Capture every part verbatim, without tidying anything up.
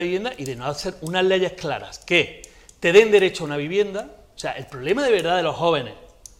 vivienda y de no hacer unas leyes claras que te den derecho a una vivienda. O sea, el problema de verdad de los jóvenes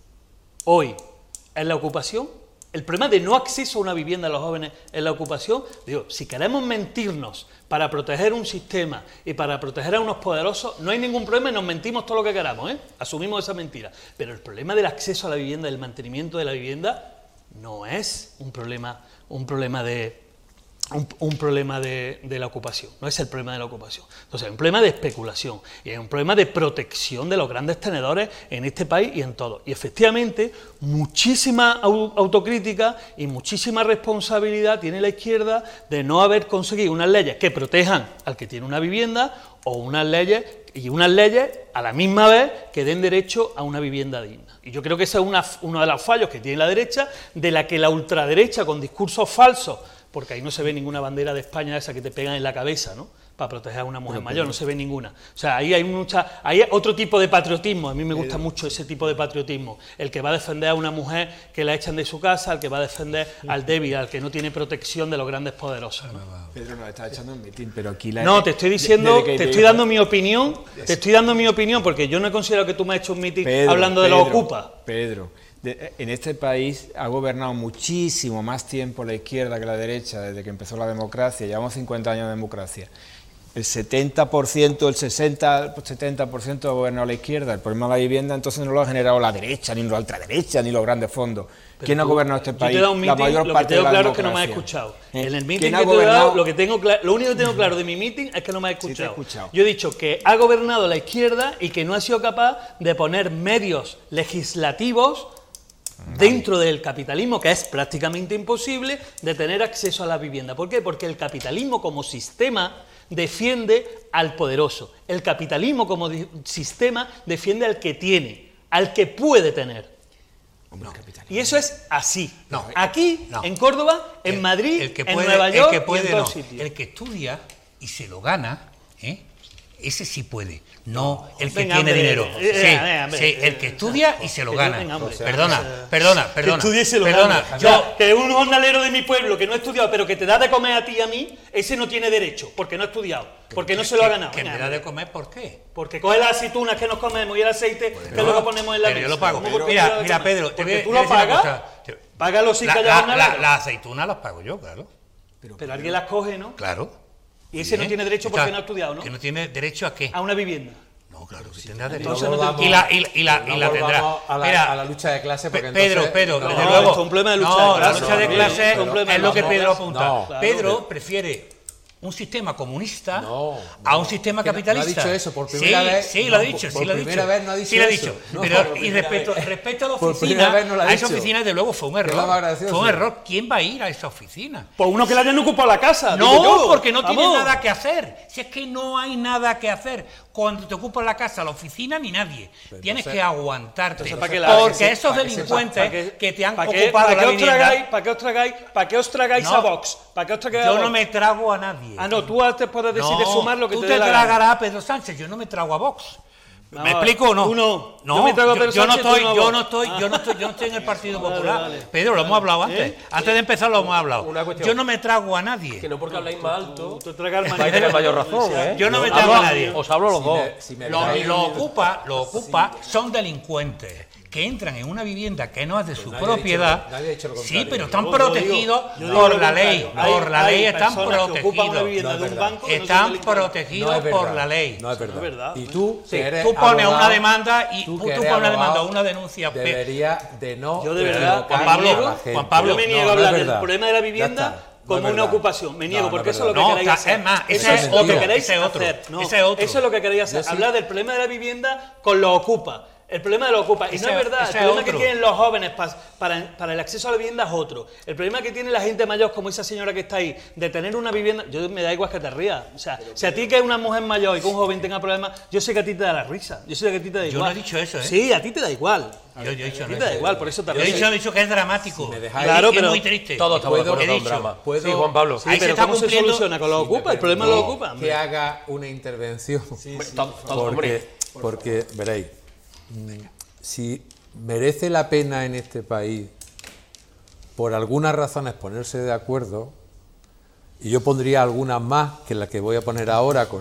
hoy es la ocupación. El problema de no acceso a una vivienda de los jóvenes es la ocupación. Digo, si queremos mentirnos para proteger un sistema y para proteger a unos poderosos, no hay ningún problema y nos mentimos todo lo que queramos, ¿eh? Asumimos esa mentira. Pero el problema del acceso a la vivienda, del mantenimiento de la vivienda, no es un problema, un problema de... Un, un problema de, de la ocupación, no es el problema de la ocupación. Entonces, es un problema de especulación y es un problema de protección de los grandes tenedores en este país y en todo. Y efectivamente, muchísima autocrítica y muchísima responsabilidad tiene la izquierda de no haber conseguido unas leyes que protejan al que tiene una vivienda o unas leyes y unas leyes a la misma vez que den derecho a una vivienda digna. Y yo creo que ese es una, uno de los fallos que tiene la derecha, de la que la ultraderecha con discursos falsos, porque ahí no se ve ninguna bandera de España esa que te pegan en la cabeza, ¿no?, para proteger a una mujer pero, mayor, pero, no se ve ninguna. O sea, ahí hay mucha, hay otro tipo de patriotismo, a mí me gusta pero, mucho ese tipo de patriotismo, el que va a defender a una mujer que la echan de su casa, el que va a defender al débil, al que no tiene protección de los grandes poderosos, ¿no? Pedro nos está echando un mitin, pero aquí la... No, te estoy diciendo, te estoy dando mi opinión, te estoy dando mi opinión, porque yo no he considerado que tú me has hecho un mitin hablando de los ocupas. Pedro, de, en este país ha gobernado muchísimo más tiempo la izquierda que la derecha desde que empezó la democracia, llevamos cincuenta años de democracia. El setenta por ciento, el sesenta, setenta por ciento ha gobernado la izquierda. El problema de la vivienda entonces no lo ha generado la derecha, ni la ultraderecha, ni los grandes fondos. Pero ¿quién tú, ha gobernado este país? Yo te he dado un meeting, la mayor lo parte que tengo claro es que no me has escuchado. ¿Eh? En el meeting que te he dado, lo, que tengo, lo único que tengo claro de mi meeting es que no me has escuchado. Sí, escuchado. Yo he dicho que ha gobernado la izquierda y que no ha sido capaz de poner medios legislativos dentro del capitalismo, que es prácticamente imposible, de tener acceso a la vivienda. ¿Por qué? Porque el capitalismo como sistema defiende al poderoso. El capitalismo como sistema defiende al que tiene, al que puede tener. No. Y eso es así. No, Aquí, no. en Córdoba, en el, Madrid, el que en puede, Nueva York, el que puede, y en todos no. sitios. El que estudia y se lo gana, ¿eh? Ese sí puede, no el que venga, tiene hombre, dinero. eh, Sí, venga, hombre, sí, eh, el que estudia y se lo gana. Venga, hombre, perdona, o sea, perdona, perdona. Que estudie y se lo perdona, gana. yo, O sea, que un jornalero de mi pueblo que no ha estudiado, pero que te da de comer a ti y a mí, ese no tiene derecho, porque no ha estudiado, porque no se lo ha ganado. ¿Que Venga, me da hombre. de comer por qué? Porque coge las aceitunas que nos comemos y el aceite, Pues que no, es lo que ponemos en la pero mesa. yo lo pago. ¿Cómo Mira, porque mira, yo- Pedro, te porque voy- tú te voy lo a decir una pagas, cosa. págalo sin La, que haya la, la, jornalero. las aceitunas las pago yo, claro. Pero, pero alguien las coge, ¿no? Claro. Y ese no Bien. tiene derecho porque Está- no ha estudiado, ¿no? Que no tiene derecho a qué. A una vivienda. No, claro, si tendrá derecho. Entonces no te- volvamos- Y la, y la, y la, no y la tendrá. volvamos a la, Mira, a la lucha de clase porque Pe- Pedro, entonces, Pedro, no, desde no, luego. esto es un problema de lucha no, de la clase, lucha de no, clase es un problema es de lo que lucha de Pedro clase. apunta. No, claro, Pedro pero- prefiere un sistema comunista No, a no. un sistema Que no- capitalista. no ha dicho eso, por primera sí, vez, Sí, no, lo ha por- dicho, por sí lo ha primera dicho. vez no ha dicho sí lo ha eso. dicho. No, Pero, por y primera respecto, vez. respecto a la Por oficina, primera vez no lo ha a esa dicho. oficina, desde luego, fue un Que es lo error. más gracioso. Fue un error. ¿Quién va a ir a esa oficina? Pues uno que le hayan ocupado la casa. digo No, yo. porque no tiene Vamos. nada que hacer. Si es que no hay nada que hacer. Cuando te ocupas la casa, la oficina, ni nadie. Pero Tienes entonces- que aguantarte. entonces, ¿para qué la Porque haces? esos ¿Para qué se- delincuentes ¿Para qué- que te han ¿Para qué- ocupado para la qué os vivienda, tragáis, ¿Para qué os tragáis, para qué os tragáis No. a Vox? ¿Para qué os tragáis a yo Vox? no me trago a nadie. Ah, no, tú antes puedes decir de No, sumar lo que tú te te dé la gana. tragarás a Pedro Sánchez, yo no me trago a Vox. Vamos ¿Me a ver, explico o no? tú no. No, Yo me trago a Pedro yo no Sánchez, tú estoy, no a yo Vox. no estoy, Ah. yo no estoy, yo no estoy en el Partido Vale, Popular. vale. Pedro, lo hemos hablado antes. ¿Eh? Antes de empezar lo hemos hablado. Una cuestión. Yo no me trago a nadie. Que no porque habláis más alto, Tú tragar vais a tener mayor razón, ¿eh? Yo no me Os trago a hablo- nadie. Os hablo a los Si dos. me- si me Lo, dejáis- lo ocupa, lo ocupa, son delincuentes que entran en una vivienda que no es de su nadie ha dicho propiedad. lo- nadie ha dicho lo Sí, contrario. pero están Yo- yo protegidos digo- yo digo por lo la contrario. ley. Hay- Por la hay ley están personas que ocupan una protegidos. vivienda No es de un verdad. banco que no son Están delincuentes. protegidos No es verdad, por la ley. No es verdad. No es verdad. Y tú, Sí, que eres tú pones abogado, una demanda y tú tú, que tú eres pones una demanda o abogado, una denuncia. pe- Debería de no. Yo de verdad, equivocar Juan Pablo, a la gente. Juan Pablo, yo me no, niego no a es hablar del verdad. problema de la Ya vivienda está. No como es una verdad. ocupación. Me niego, No, no porque es eso es lo que verdad. queréis No, hacer. es más, eso ese es es lo que otro, queréis ese es otro, hacer. No, ese es otro. Eso es lo que queréis hacer. Yo sí. Hablar del problema de la vivienda con los ocupa. El problema de los ocupa. Y Ese- no es verdad. El ese es problema que otro. tienen los jóvenes pa- para, para el acceso a la vivienda es otro. El problema que tiene la gente mayor, como esa señora que está ahí, de tener una vivienda. Yo me da igual que te rías. O sea, si a ti que es una mujer mayor y que un joven tenga problemas, yo sé que a ti te da la risa. Yo sé que a ti te da Yo igual. no he dicho eso, ¿eh? Sí, a ti te da igual. Yo, yo he dicho A ti no. te da igual, por eso te Yo he ríes. dicho, he dicho que es dramático. me dejáis- Claro, y es pero muy triste. Todos estamos de ¿Puedo- acuerdo he en dicho? drama. ¿Puedo- Sí, Juan Pablo. Sí, Ahí se pero está ¿cómo se cumpliendo- soluciona? ¿Con los Si me ocupa? El problema lo permitís ocupa. que haga una intervención. Todo- todo, hombre. Porque, porque, veréis, mm, si merece la pena en este país, por algunas razones, ponerse de acuerdo, Y yo pondría algunas más que las que voy a poner ahora con